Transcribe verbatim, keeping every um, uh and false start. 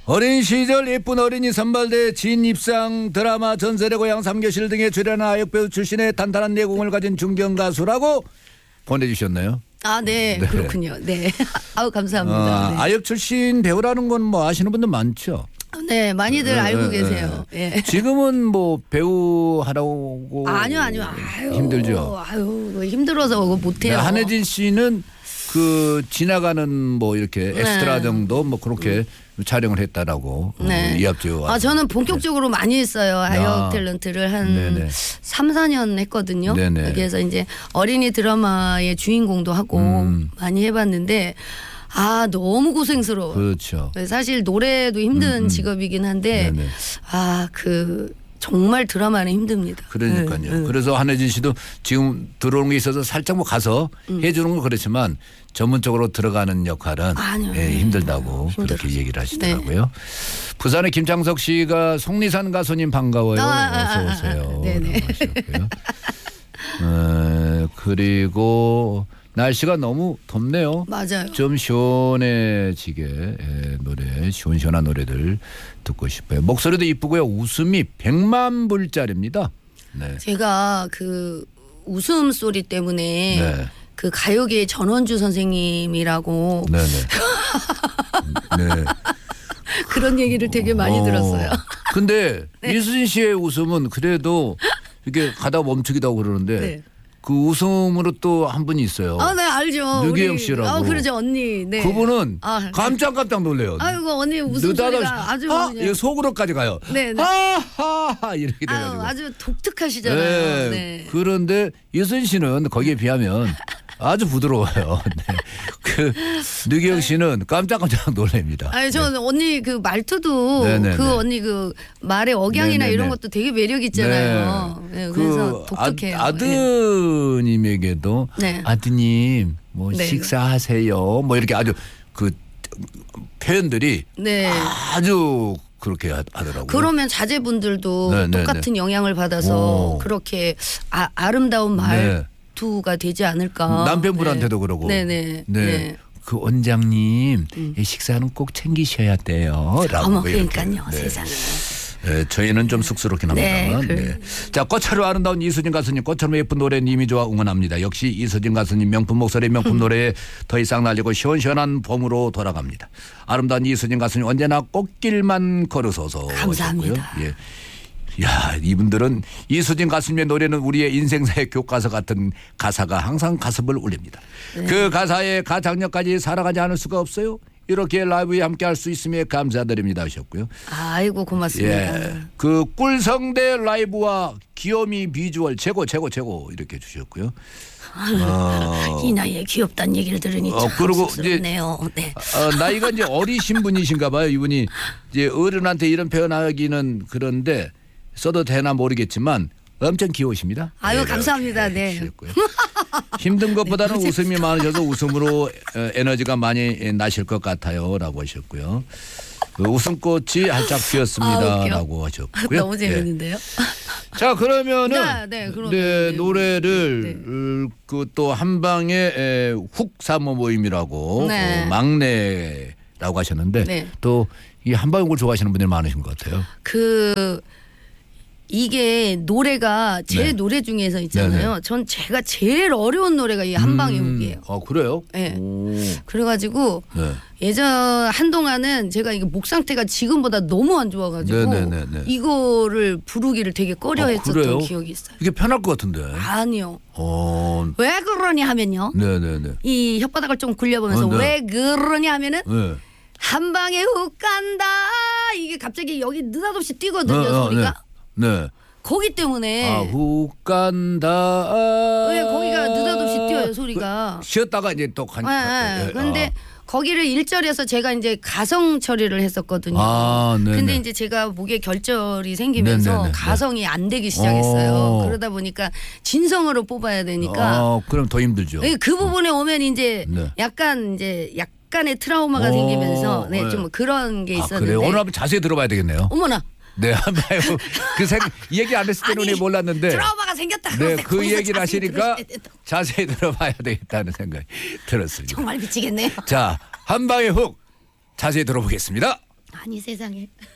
어린 시절 예쁜 어린이 선발대 진입상 드라마 전설의 고향 삼교실 등에 출연한 아역배우 출신의 탄탄한 내공을 가진 중견가수라고 보내주셨나요? 아, 네, 네. 그렇군요. 네. 아우, 감사합니다. 아, 네. 아역 출신 배우라는 건 뭐 아시는 분들 많죠? 네, 많이들 네, 알고 네, 계세요. 네. 예. 지금은 뭐 배우 하라고 아니요, 아니요. 아유, 힘들죠. 아유, 힘들어서 못해요. 네, 한혜진 씨는 그 지나가는 뭐 이렇게 엑스트라 네. 정도 뭐 그렇게 음. 촬영을 했다라고 네. 이합지어. 아, 저는 본격적으로 네. 많이 했어요. 아역 아. 탤런트를 한 네네. 삼, 사 년 했거든요. 네네. 그래서 이제 어린이 드라마의 주인공도 하고 음. 많이 해봤는데 아, 너무 고생스러워. 그렇죠. 사실 노래도 힘든 음. 직업이긴 한데 네네. 아, 그 정말 드라마는 힘듭니다. 그러니까요. 네, 네. 그래서 한혜진 씨도 지금 들어오는 게 있어서 살짝 뭐 가서 음. 해주는 건 그렇지만 전문적으로 들어가는 역할은 아니요, 예, 네. 힘들다고 힘들었어요. 그렇게 얘기를 하시더라고요. 네. 부산의 김창석 씨가 송리산 가수님 반가워요. 아, 어서 오세요. 네네. 어, 그리고 날씨가 너무 덥네요. 맞아요. 좀 시원해지게 예, 노래 시원시원한 노래들 듣고 싶어요. 목소리도 이쁘고요. 웃음이 백만 불짜리입니다. 네. 제가 그 웃음 소리 때문에 네. 그 가요계의 전원주 선생님이라고 네네. 네. 그런 얘기를 되게 많이 어, 들었어요. 근데 네. 이수진 씨의 웃음은 그래도 이렇게 가다 멈추기도 하고 그러는데 네. 그 웃음으로 또 한 분이 있어요. 아, 네, 알죠. 류기영 씨라고. 아, 그러죠, 언니. 네. 그분은 아, 깜짝깜짝 놀래요. 아이고, 언니 웃음소리가 아주 아, 그냥. 속으로까지 가요. 네, 네. 하하하 이렇게 돼가지고. 아유, 아주 독특하시잖아요. 네. 네. 그런데 이수진 씨는 거기에 비하면 아주 부드러워요. 네. 그 류기영 씨는 깜짝깜짝 놀랍니다. 아니, 저는 네. 언니 그 말투도 네네네. 그 언니 그 말의 억양이나 네네네. 이런 것도 되게 매력 있잖아요. 네. 네, 그래서 그 독특해요. 아, 아드님에게도 네. 아드님 뭐 네. 식사하세요. 뭐 이렇게 아주 그 표현들이 네. 아주 그렇게 하더라고요. 그러면 자제분들도 네, 네, 똑같은 네. 영향을 받아서 오. 그렇게 아, 아름다운 말. 네. 투가 되지 않을까. 남편분한테도 네. 그러고. 네네. 네. 네. 그 원장님 음. 이 식사는 꼭 챙기셔야 돼요. 라고 어머, 이렇게. 그러니까요. 네. 세상에. 네, 저희는 좀 쑥스럽긴 합니다만. 네, 그... 네. 자, 꽃처럼 아름다운 이수진 가수님, 꽃처럼 예쁜 노래 님이 좋아 응원합니다. 역시 이수진 가수님 명품 목소리, 명품 노래에 더 이상 날리고 시원시원한 봄으로 돌아갑니다. 아름다운 이수진 가수님 언제나 꽃길만 걸으소서. 감사합니다. 예. 야, 이분들은 이수진 가수님의 노래는 우리의 인생사의 교과서 같은 가사가 항상 가슴을 울립니다. 네. 그 가사의 가창력까지 살아가지 않을 수가 없어요. 이렇게 라이브에 함께 할 수 있음에 감사드립니다 하셨고요. 아이고 고맙습니다. 예, 그 꿀성대 라이브와 귀요미 비주얼 최고 최고 최고 이렇게 주셨고요. 어. 이 나이에 귀엽다는 얘기를 들으니 참 어, 쑥스럽네요. 네. 어, 나이가 이제 어리신 분이신가 봐요. 이분이 이제 어른한테 이런 표현하기는 그런데 써도 되나 모르겠지만 엄청 귀여우십니다. 아유, 네, 감사합니다. 네. 힘든 것보다는 네, 웃음이 많으셔서 웃음으로 에너지가 많이 나실 것 같아요. 라고 하셨고요. 그 웃음꽃이 활짝 피었습니다. 아, 라고 하셨고요. 너무 재밌는데요. 네. 자, 그러면은 네, 네, 네, 노래를 네. 그 또 한방의 훅 사모 모임이라고 네. 어, 막내라고 하셨는데 네. 또 이 한방을 좋아하시는 분들이 많으신 것 같아요. 그 이게 노래가 제 네. 노래 중에서 있잖아요. 네네. 전 제가 제일 어려운 노래가 이 한방의 음, 훅이에요. 아, 그래요? 네. 오. 그래가지고 네. 예전 한동안은 제가 이게 목 상태가 지금보다 너무 안 좋아가지고 네네네네. 이거를 부르기를 되게 꺼려했었던 아, 기억이 있어요. 이게 편할 것 같은데. 아니요. 어. 왜 그러니 하면요. 네네네. 이 혓바닥을 좀 굴려보면서 어, 네. 왜 그러니 하면은 네. 한 방에 훅 간다. 이게 갑자기 여기 느닷없이 뛰거든요. 어, 어, 소리가. 네. 네. 거기 때문에. 아, 훅 간다. 왜 거기가 느닷없이 뛰어요 소리가. 그, 쉬었다가 이제 또 간. 네, 네. 그런데 아. 거기를 일절에서 제가 이제 가성 처리를 했었거든요. 아, 네네. 근데 이제 제가 목에 결절이 생기면서 네네네. 가성이 안 되기 시작했어요. 오. 그러다 보니까 진성으로 뽑아야 되니까. 아, 그럼 더 힘들죠. 그 부분에 오면 이제 네. 약간 이제 약간의 트라우마가 오. 생기면서 네, 네. 좀 그런 게 아, 있었는데. 그래요? 오늘 한번 자세히 들어봐야 되겠네요. 어머나. 네, 한번 그 생, 얘기 안 했을 때는 아니, 몰랐는데. 트라우마가 생겼다. 네, 그 얘기를 하시니까 들으셔야 자세히 들어봐야 되겠다는 생각이 들었습니다. 정말 미치겠네요. 자, 한 방에 훅 자세히 들어보겠습니다. 아, 아니 세상에.